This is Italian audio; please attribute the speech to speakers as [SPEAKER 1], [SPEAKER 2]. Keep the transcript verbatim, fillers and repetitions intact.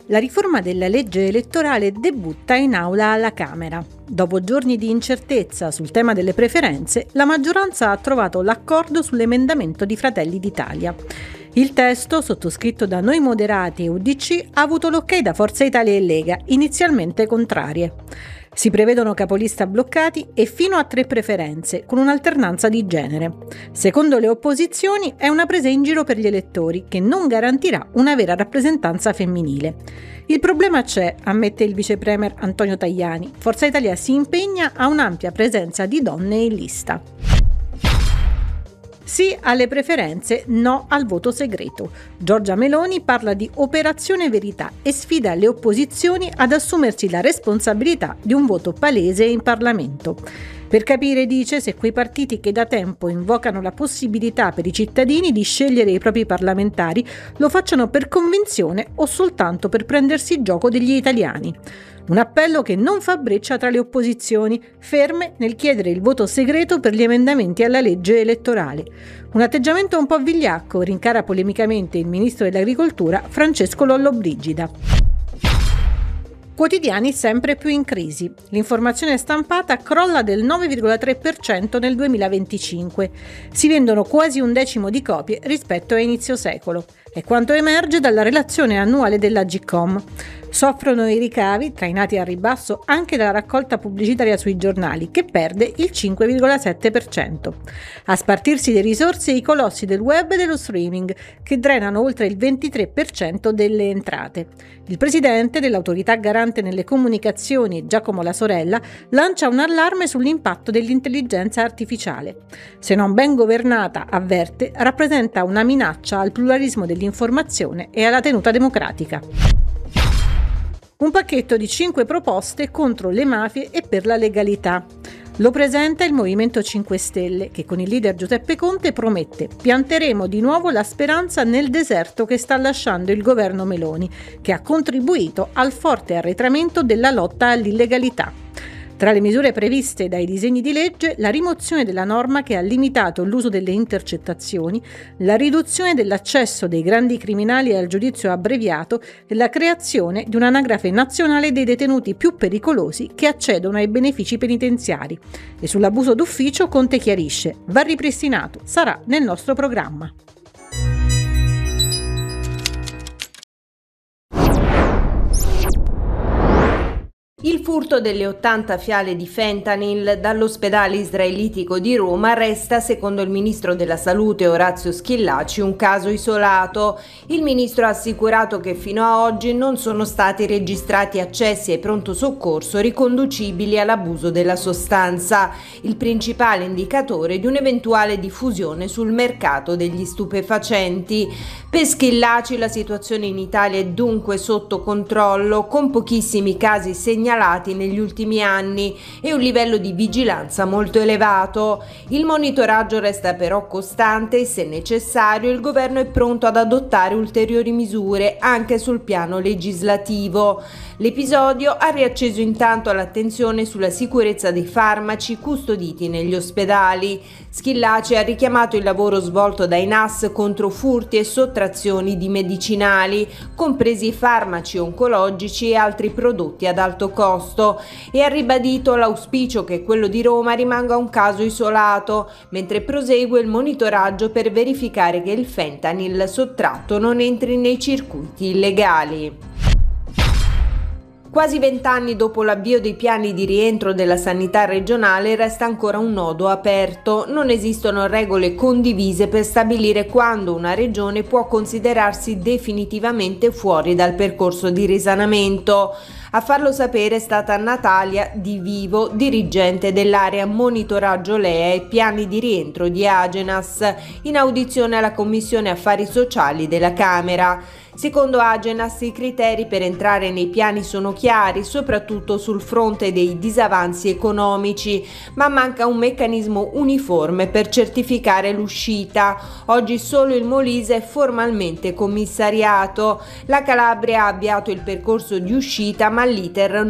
[SPEAKER 1] La riforma della legge elettorale debutta in aula alla Camera. Dopo giorni di incertezza sul tema delle preferenze, la maggioranza ha trovato l'accordo sull'emendamento di Fratelli d'Italia. Il testo, sottoscritto da Noi Moderati e U D C, ha avuto l'ok da Forza Italia e Lega, inizialmente contrarie. Si prevedono capolista bloccati e fino a tre preferenze, con un'alternanza di genere. Secondo le opposizioni è una presa in giro per gli elettori, che non garantirà una vera rappresentanza femminile. Il problema c'è, ammette il vice premier Antonio Tajani. Forza Italia si impegna a un'ampia presenza di donne in lista. Sì alle preferenze, no al voto segreto. Giorgia Meloni parla di operazione verità e sfida le opposizioni ad assumersi la responsabilità di un voto palese in Parlamento. Per capire, dice, se quei partiti che da tempo invocano la possibilità per i cittadini di scegliere i propri parlamentari lo facciano per convinzione o soltanto per prendersi gioco degli italiani. Un appello che non fa breccia tra le opposizioni, ferme nel chiedere il voto segreto per gli emendamenti alla legge elettorale. Un atteggiamento un po' vigliacco, rincara polemicamente il ministro dell'Agricoltura Francesco Lollobrigida. Quotidiani sempre più in crisi. L'informazione stampata crolla del nove virgola tre per cento nel duemilaventicinque. Si vendono quasi un decimo di copie rispetto a inizio secolo. È quanto emerge dalla relazione annuale dell'Agcom. Soffrono i ricavi, trainati al ribasso anche dalla raccolta pubblicitaria sui giornali, che perde il cinque virgola sette per cento. A spartirsi le risorse i colossi del web e dello streaming, che drenano oltre il ventitré per cento delle entrate. Il presidente dell'autorità garante nelle comunicazioni, Giacomo La Sorella, lancia un allarme sull'impatto dell'intelligenza artificiale. Se non ben governata, avverte, rappresenta una minaccia al pluralismo dell'informazione e alla tenuta democratica. Un pacchetto di cinque proposte contro le mafie e per la legalità. Lo presenta il Movimento cinque Stelle, che con il leader Giuseppe Conte promette: pianteremo di nuovo la speranza nel deserto che sta lasciando il governo Meloni, che ha contribuito al forte arretramento della lotta all'illegalità. Tra le misure previste dai disegni di legge, la rimozione della norma che ha limitato l'uso delle intercettazioni, la riduzione dell'accesso dei grandi criminali al giudizio abbreviato e la creazione di un'anagrafe nazionale dei detenuti più pericolosi che accedono ai benefici penitenziari. E sull'abuso d'ufficio Conte chiarisce: va ripristinato, sarà nel nostro programma.
[SPEAKER 2] Il furto delle ottanta fiale di fentanyl dall'ospedale israelitico di Roma resta, secondo il ministro della Salute Orazio Schillaci, un caso isolato. Il ministro ha assicurato che fino a oggi non sono stati registrati accessi ai pronto soccorso riconducibili all'abuso della sostanza, il principale indicatore di un'eventuale diffusione sul mercato degli stupefacenti. Per Schillaci la situazione in Italia è dunque sotto controllo, con pochissimi casi segnalati negli ultimi anni e un livello di vigilanza molto elevato. Il monitoraggio resta però costante e, se necessario, il governo è pronto ad adottare ulteriori misure anche sul piano legislativo. L'episodio ha riacceso intanto l'attenzione sulla sicurezza dei farmaci custoditi negli ospedali. Schillaci ha richiamato il lavoro svolto dai N A S contro furti e sottrazioni di medicinali, compresi farmaci oncologici e altri prodotti ad alto costo, e ha ribadito l'auspicio che quello di Roma rimanga un caso isolato, mentre prosegue il monitoraggio per verificare che il fentanyl sottratto non entri nei circuiti illegali. Quasi vent'anni dopo l'avvio dei piani di rientro della sanità regionale resta ancora un nodo aperto. Non esistono regole condivise per stabilire quando una regione può considerarsi definitivamente fuori dal percorso di risanamento. A farlo sapere è stata Natalia Di Vivo, dirigente dell'area monitoraggio L E A e piani di rientro di Agenas, in audizione alla Commissione Affari Sociali della Camera. Secondo Agenas i criteri per entrare nei piani sono chiari, soprattutto sul fronte dei disavanzi economici, ma manca un meccanismo uniforme per certificare l'uscita. Oggi solo il Molise è formalmente commissariato. La Calabria ha avviato il percorso di uscita, ma l'iter